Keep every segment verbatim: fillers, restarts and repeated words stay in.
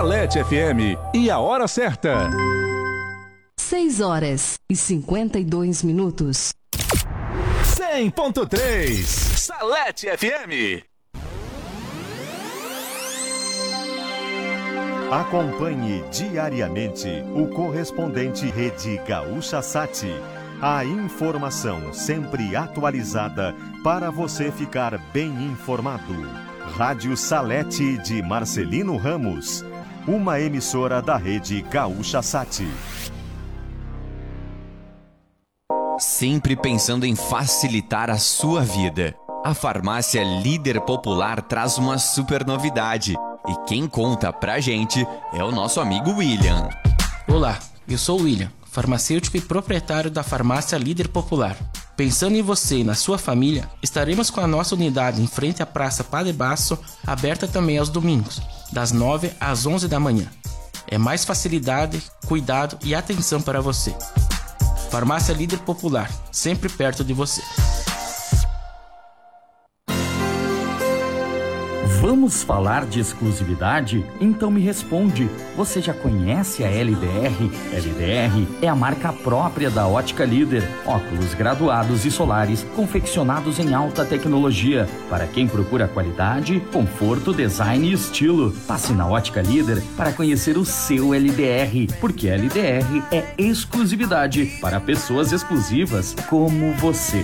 Salete F M e a hora certa. seis horas e cinquenta e dois minutos. cem ponto três Salete F M. Acompanhe diariamente o correspondente Rede Gaúcha Sat. A informação sempre atualizada para você ficar bem informado. Rádio Salete de Marcelino Ramos, uma emissora da Rede Gaúcha Sat. Sempre pensando em facilitar a sua vida. A farmácia Líder Popular traz uma super novidade. E quem conta pra gente é o nosso amigo William. Olá, eu sou o William, farmacêutico e proprietário da farmácia Líder Popular. Pensando em você e na sua família, estaremos com a nossa unidade em frente à Praça Padre Basso, aberta também aos domingos, das nove às onze da manhã. É mais facilidade, cuidado e atenção para você. Farmácia Líder Popular, sempre perto de você. Vamos falar de exclusividade? Então me responde, você já conhece a L D R? L D R é a marca própria da Ótica Líder. Óculos graduados e solares, confeccionados em alta tecnologia. Para quem procura qualidade, conforto, design e estilo. Passe na Ótica Líder para conhecer o seu L D R, porque L D R é exclusividade para pessoas exclusivas como você.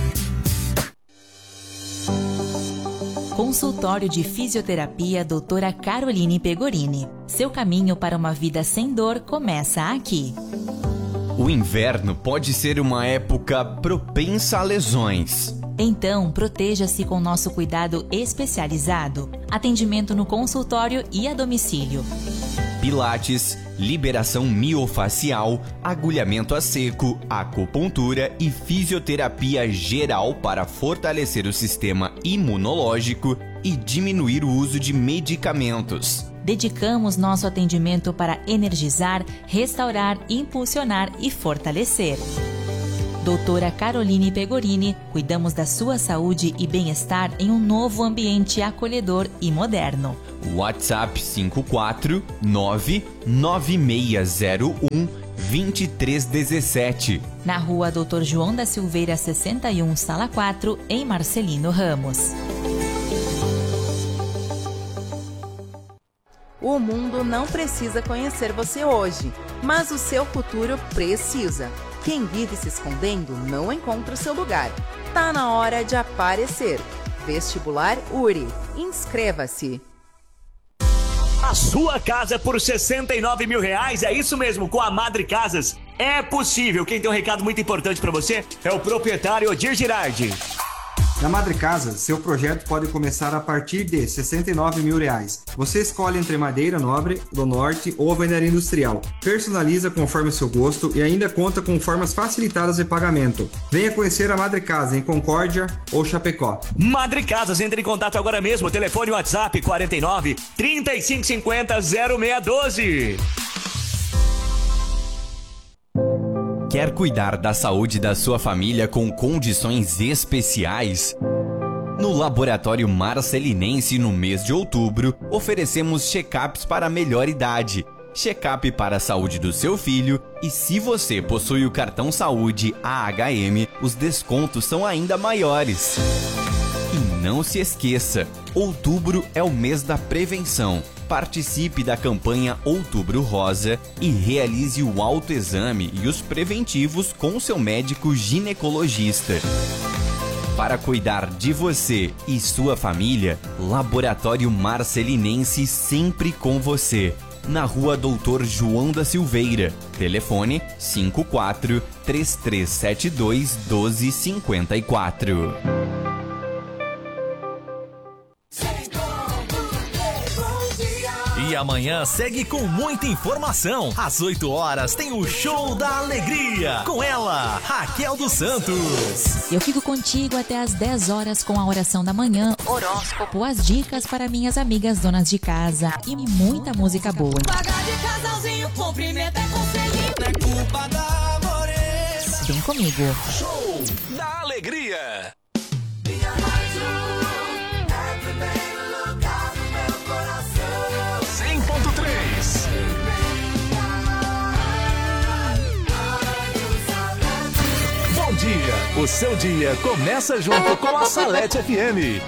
Consultório de Fisioterapia doutora Caroline Pegorini. Seu caminho para uma vida sem dor começa aqui. O inverno pode ser uma época propensa a lesões. Então, proteja-se com nosso cuidado especializado. Atendimento no consultório e a domicílio. Pilates, liberação miofacial, agulhamento a seco, acupuntura e fisioterapia geral para fortalecer o sistema imunológico e diminuir o uso de medicamentos. Dedicamos nosso atendimento para energizar, restaurar, impulsionar e fortalecer. doutora Caroline Pegorini, cuidamos da sua saúde e bem-estar em um novo ambiente acolhedor e moderno. WhatsApp cinco quatro nove nove seis zero um dois três um sete. Na rua doutor João da Silveira sessenta e um, sala quatro, em Marcelino Ramos. O mundo não precisa conhecer você hoje, mas o seu futuro precisa. Quem vive se escondendo não encontra o seu lugar. Tá na hora de aparecer. Vestibular U R I. Inscreva-se. A sua casa por sessenta e nove mil reais, é isso mesmo, com a Madre Casas. É possível. Quem tem um recado muito importante para você é o proprietário Odir Girardi. Na Madre Casa, seu projeto pode começar a partir de sessenta e nove mil reais. Você escolhe entre madeira nobre, do norte ou alvenaria industrial. Personaliza conforme seu gosto e ainda conta com formas facilitadas de pagamento. Venha conhecer a Madre Casa em Concórdia ou Chapecó. Madre Casas, entre em contato agora mesmo. Telefone WhatsApp quarenta e nove, trinta e cinco cinquenta, zero seis doze. Quer cuidar da saúde da sua família com condições especiais? No Laboratório Marcelinense, no mês de outubro, oferecemos check-ups para a melhor idade, check-up para a saúde do seu filho e se você possui o cartão saúde A H M, os descontos são ainda maiores. E não se esqueça, outubro é o mês da prevenção. Participe da campanha Outubro Rosa e realize o autoexame e os preventivos com seu médico ginecologista. Para cuidar de você e sua família, Laboratório Marcelinense sempre com você. Na rua doutor João da Silveira. Telefone cinco quatro, três três sete dois, um dois cinco quatro. E amanhã segue com muita informação. Às oito horas tem o Show da Alegria. Com ela, Raquel dos Santos. Eu fico contigo até às dez horas com a oração da manhã, horóscopo, as dicas para minhas amigas donas de casa e muita música boa. Pagar de casalzinho, cumprimento é conselhinho. É culpa da Morena. Vem comigo. Show da Alegria. cem ponto três O seu dia começa junto com a Salete F M.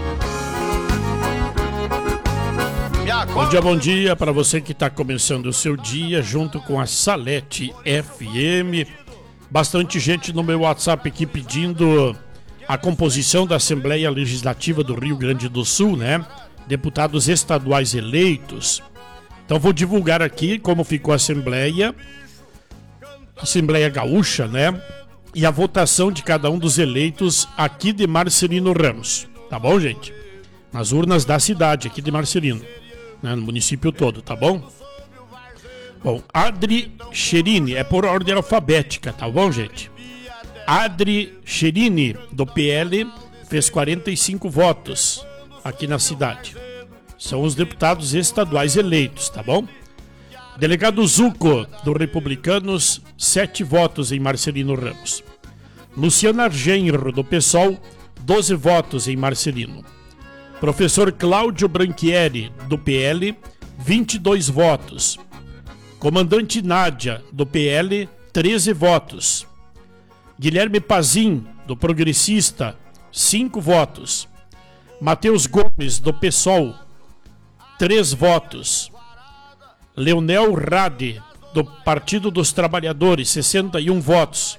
Bom dia, bom dia para você que está começando o seu dia junto com a Salete F M. Bastante gente no meu WhatsApp aqui pedindo a composição da Assembleia Legislativa do Rio Grande do Sul, né? Deputados estaduais eleitos. Então vou divulgar aqui como ficou a Assembleia, Assembleia Gaúcha, né? E a votação de cada um dos eleitos aqui de Marcelino Ramos. Tá bom, gente? Nas urnas da cidade aqui de Marcelino, né? No município todo, tá bom? Bom, Adri Cherini, é por ordem alfabética, tá bom, gente? Adri Cherini, do P L, fez quarenta e cinco votos aqui na cidade. São os deputados estaduais eleitos, tá bom? Delegado Zuco, do Republicanos, sete votos em Marcelino Ramos. Luciana Argenro, do PSOL, doze votos em Marcelino. Professor Cláudio Branchieri, do P L, vinte e dois votos. Comandante Nádia, do P L, treze votos. Guilherme Pazin, do Progressista, cinco votos. Matheus Gomes, do PSOL, três votos. Leonel Rade, do Partido dos Trabalhadores, sessenta e um votos.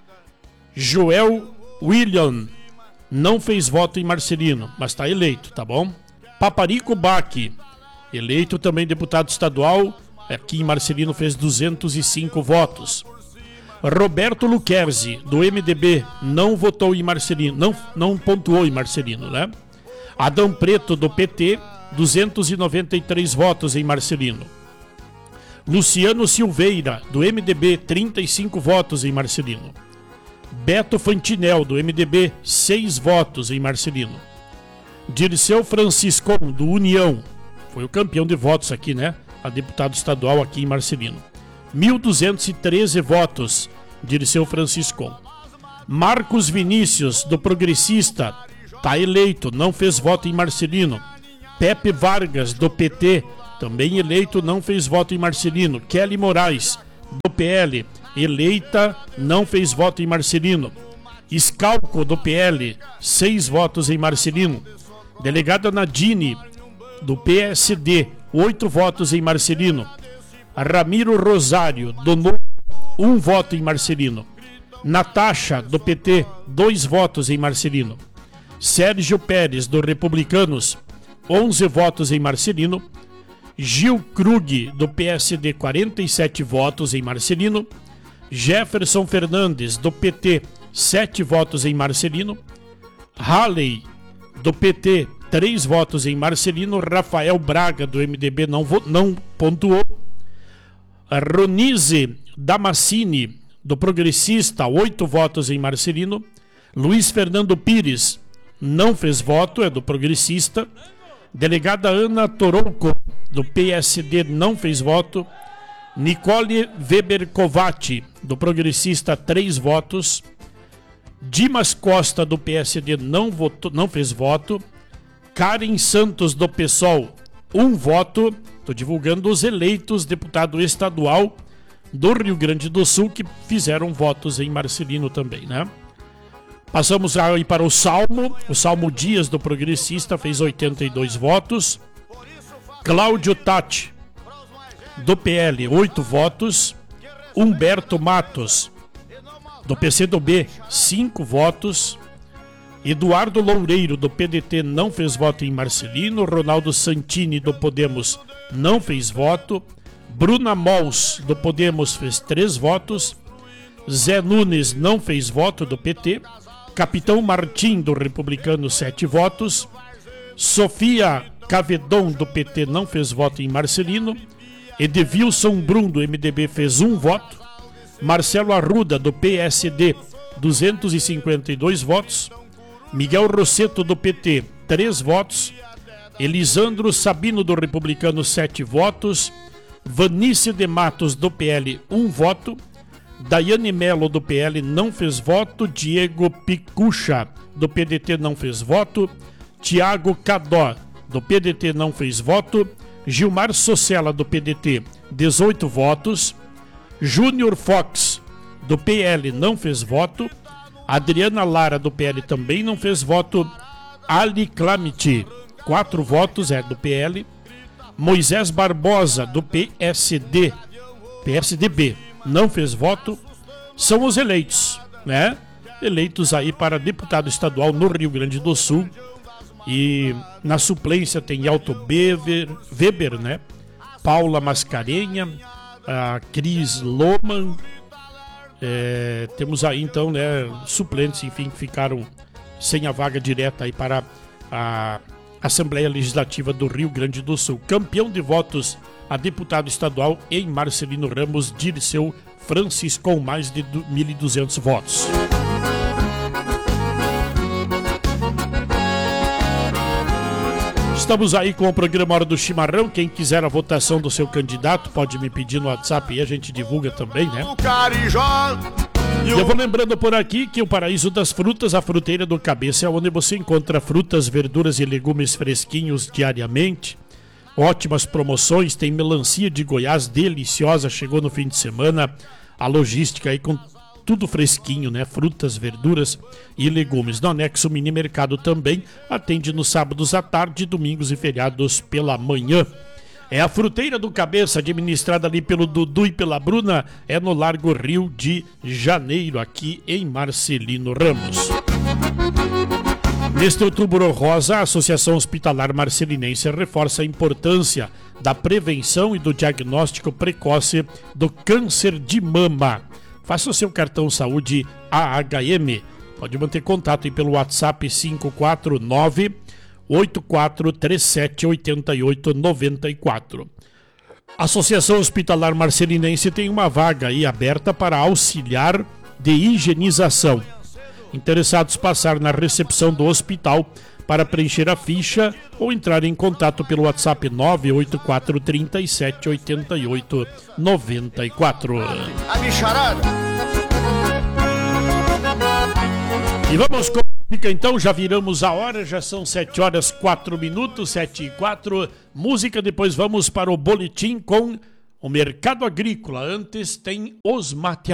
Joel William não fez voto em Marcelino, mas está eleito, tá bom? Paparico Baque, eleito também deputado estadual, aqui em Marcelino fez duzentos e cinco votos. Roberto Luquerzi, do M D B, não votou em Marcelino, não, não pontuou em Marcelino, né? Adão Preto, do P T, duzentos e noventa e três votos em Marcelino. Luciano Silveira, do M D B, trinta e cinco votos em Marcelino. Beto Fantinel, do M D B, seis votos em Marcelino. Dirceu Franciscon, do União, foi o campeão de votos aqui, né? A deputado estadual aqui em Marcelino. mil duzentos e treze votos, Dirceu Franciscon. Marcos Vinícius, do Progressista, está eleito, não fez voto em Marcelino. Pepe Vargas, do P T, também eleito, não fez voto em Marcelino. Kelly Moraes, do P L, eleita, não fez voto em Marcelino. Scalco, do P L, seis votos em Marcelino. Delegada Nadine, do P S D, oito votos em Marcelino. Ramiro Rosário, do Novo, um voto em Marcelino. Natasha, do P T, dois votos em Marcelino. Sérgio Pérez, do Republicanos, onze votos em Marcelino. Gil Krug, do P S D, quarenta e sete votos em Marcelino. Jefferson Fernandes, do P T, sete votos em Marcelino. Halley, do P T, três votos em Marcelino. Rafael Braga, do M D B, não, não pontuou. Ronise Damascini, do Progressista, oito votos em Marcelino. Luiz Fernando Pires não fez voto, é do Progressista. Delegada Ana Torouco, do P S D, não fez voto. Nicole Weber Covatti, do Progressista, três votos. Dimas Costa, do P S D, não, votou, não fez voto. Karen Santos, do PSOL, um voto. Estou divulgando os eleitos deputado estadual do Rio Grande do Sul que fizeram votos em Marcelino também, né? Passamos aí para o Salmo. O Salmo Dias, do Progressista, fez oitenta e dois votos. Cláudio Tati, do P L, oito votos. Humberto Matos, do P C do B, cinco votos. Eduardo Loureiro, do P D T, não fez voto em Marcelino. Ronaldo Santini, do Podemos, não fez voto. Bruna Mols, do Podemos, fez três votos. Zé Nunes não fez voto, do P T. Capitão Martim, do Republicano, sete votos. Sofia Cavedon, do P T, não fez voto em Marcelino. Edevilson Brum, do M D B, fez um voto. Marcelo Arruda, do P S D, duzentos e cinquenta e dois votos. Miguel Rosseto, do P T, três votos. Elisandro Sabino, do Republicano, sete votos. Vanice de Matos, do P L, um voto. Daiane Melo, do P L, não fez voto. Diego Picucha, do P D T, não fez voto. Tiago Cadó, do P D T, não fez voto. Gilmar Socella, do P D T, dezoito votos. Júnior Fox, do P L, não fez voto. Adriana Lara, do P L, também não fez voto. Ali Clamit, quatro votos, é do P L. Moisés Barbosa, do P S D, P S D B, não fez voto. São os eleitos, né? Eleitos aí para deputado estadual no Rio Grande do Sul. E na suplência tem Elton Weber, Weber, né? Paula Mascarenha, a Cris Loman. É, temos aí então, né, suplentes, enfim, que ficaram sem a vaga direta aí para a Assembleia Legislativa do Rio Grande do Sul. Campeão de votos a deputado estadual em Marcelino Ramos, Dirceu Francis, com mais de mil e duzentos votos. Estamos aí com o programa Hora do Chimarrão. Quem quiser a votação do seu candidato pode me pedir no WhatsApp e a gente divulga também, né? E eu vou lembrando por aqui que o Paraíso das Frutas, a Fruteira do Cabeça, é onde você encontra frutas, verduras e legumes fresquinhos diariamente. Ótimas promoções, tem melancia de Goiás deliciosa, chegou no fim de semana. A logística aí com tudo fresquinho, né? Frutas, verduras e legumes. No Anexo Mini Mercado também atende nos sábados à tarde, domingos e feriados pela manhã. É a Fruteira do Cabeça, administrada ali pelo Dudu e pela Bruna, é no Largo Rio de Janeiro, aqui em Marcelino Ramos. Neste Outubro Rosa, a Associação Hospitalar Marcelinense reforça a importância da prevenção e do diagnóstico precoce do câncer de mama. Faça o seu cartão saúde A H M. Pode manter contato aí pelo WhatsApp cinco quatro nove, oito quatro três sete, oito oito nove quatro. A Associação Hospitalar Marcelinense tem uma vaga aí aberta para auxiliar de higienização. Interessados passar na recepção do hospital para preencher a ficha ou entrar em contato pelo WhatsApp nove oito quatro três sete, oito oito nove quatro. A bicharada. E vamos com a música então, já viramos a hora, já são sete horas quatro minutos, sete e quatro. Música, depois vamos para o boletim com o Mercado Agrícola. Antes tem os mateais.